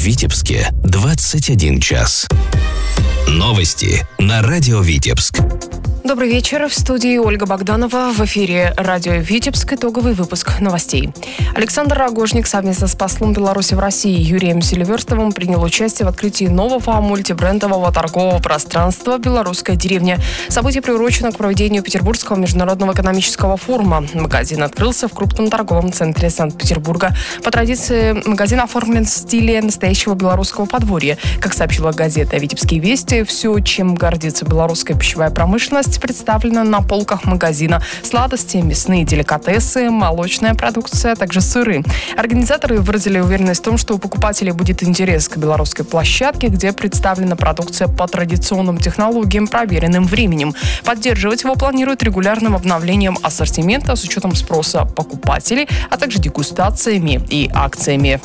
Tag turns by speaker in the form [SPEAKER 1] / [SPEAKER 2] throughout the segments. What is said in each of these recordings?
[SPEAKER 1] Витебске 21 час. Новости на радио Витебск.
[SPEAKER 2] Добрый вечер. В студии Ольга Богданова. В эфире радио Витебск. Итоговый выпуск новостей. Александр Рогожник совместно с послом Беларуси в России Юрием Селиверстовым принял участие в открытии нового мультибрендового торгового пространства «Белорусская деревня». Событие приурочено к проведению Петербургского международного экономического форума. Магазин открылся в крупном торговом центре Санкт-Петербурга. По традиции, магазин оформлен в стиле настоящего белорусского подворья. Как сообщила газета «Витебские вести», все, чем гордится белорусская пищевая промышленность, представлено на полках магазина. Сладости, мясные деликатесы, молочная продукция, а также сыры. Организаторы выразили уверенность в том, что у покупателей будет интерес к белорусской площадке, где представлена продукция по традиционным технологиям, проверенным временем. Поддерживать его планируют регулярным обновлением ассортимента с учетом спроса покупателей, а также дегустациями и акциями.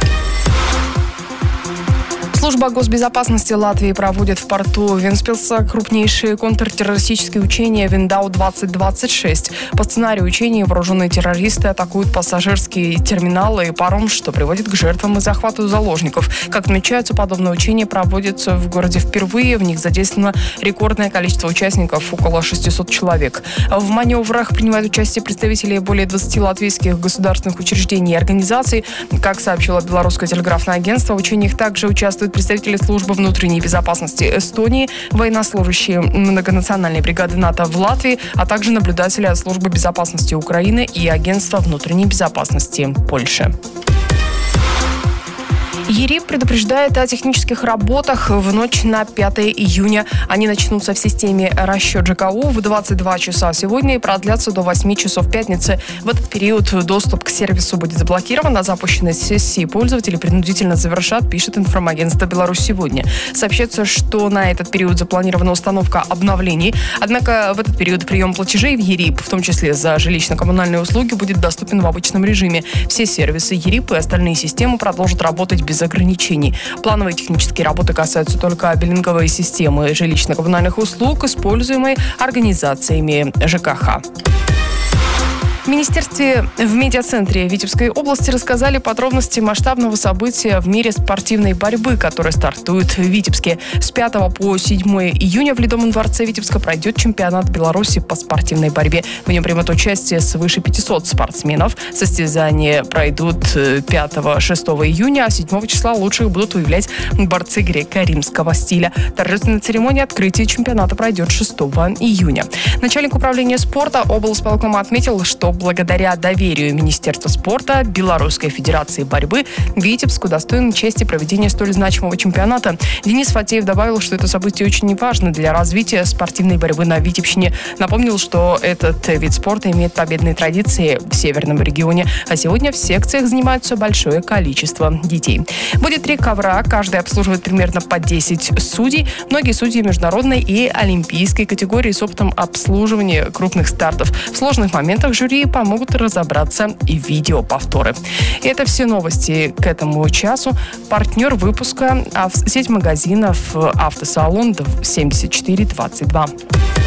[SPEAKER 2] Служба госбезопасности Латвии проводит в порту Вентспилса крупнейшие контртеррористические учения Виндау-2026. По сценарию учений вооруженные террористы атакуют пассажирские терминалы и паром, что приводит к жертвам и захвату заложников. Как отмечается, подобные учения проводятся в городе впервые. В них задействовано рекордное количество участников – около 600 человек. В маневрах принимают участие представители более 20 латвийских государственных учреждений и организаций. Как сообщило Белорусское телеграфное агентство, в учениях также участвуют представители службы внутренней безопасности Эстонии, военнослужащие многонациональной бригады НАТО в Латвии, а также наблюдатели от службы безопасности Украины и агентства внутренней безопасности Польши. ЕРИП предупреждает о технических работах в ночь на 5 июня. Они начнутся в системе расчет ЖКУ в 22 часа сегодня и продлятся до 8 часов пятницы. В этот период доступ к сервису будет заблокирован, а запущенные сессии пользователи принудительно завершат, пишет информагентство «Беларусь сегодня». Сообщается, что на этот период запланирована установка обновлений. Однако в этот период прием платежей в ЕРИП, в том числе за жилищно-коммунальные услуги, будет доступен в обычном режиме. Все сервисы ЕРИП и остальные системы продолжат работать без ограничений. Плановые технические работы касаются только биллинговой системы жилищно-коммунальных услуг, используемой организациями ЖКХ. В Министерстве в медиацентре Витебской области рассказали подробности масштабного события в мире спортивной борьбы, которое стартует в Витебске. С 5 по 7 июня в Ледовом дворце Витебска пройдет чемпионат Беларуси по спортивной борьбе. В нем примут участие свыше 500 спортсменов. Состязания пройдут 5-6 июня, а 7 числа лучших будут выявлять борцы греко-римского стиля. Торжественная церемония открытия чемпионата пройдет 6 июня. Начальник управления спорта облсполкома отметил, что благодаря доверию Министерства спорта Белорусской Федерации борьбы Витебску достоин чести проведения столь значимого чемпионата. Денис Фатеев добавил, что это событие очень важно для развития спортивной борьбы на Витебщине. Напомнил, что этот вид спорта имеет победные традиции в северном регионе, а сегодня в секциях занимаются большое количество детей. Будет 3 ковра, каждый обслуживает примерно по 10 судей. Многие судьи международной и олимпийской категории с опытом обслуживания крупных стартов. В сложных моментах жюри помогут разобраться и видеоповторы. Это все новости к этому часу. Партнер выпуска – сеть магазинов «Автосалон» 7422.